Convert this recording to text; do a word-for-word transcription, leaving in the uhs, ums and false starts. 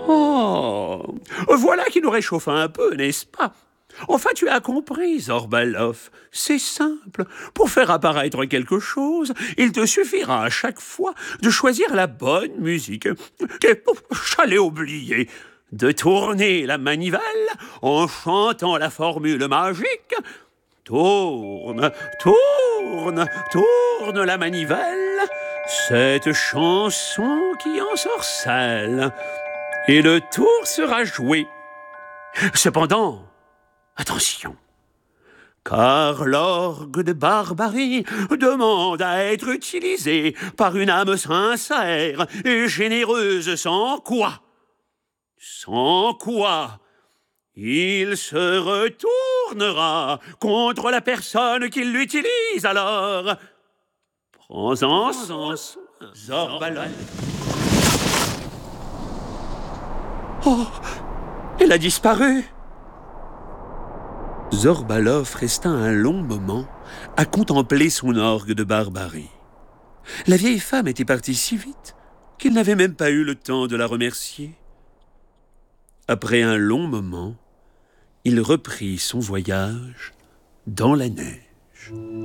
Oh, voilà qui nous réchauffe un peu, n'est-ce pas? Enfin, tu as compris, Zorbalov. C'est simple. Pour faire apparaître quelque chose, il te suffira à chaque fois de choisir la bonne musique. J'allais oublier. De tourner la manivelle en chantant la formule magique. Tourne, tourne, tourne la manivelle. Cette chanson qui ensorcelle. Et le tour sera joué. Cependant, attention, car l'orgue de Barbarie demande à être utilisé par une âme sincère et généreuse, sans quoi, sans quoi, il se retournera contre la personne qui l'utilise. Alors, prends-en soin, Zorbalov. Oh, elle a disparu. Zorbalov resta un long moment à contempler son orgue de Barbarie. La vieille femme était partie si vite qu'il n'avait même pas eu le temps de la remercier. Après un long moment, il reprit son voyage dans la neige.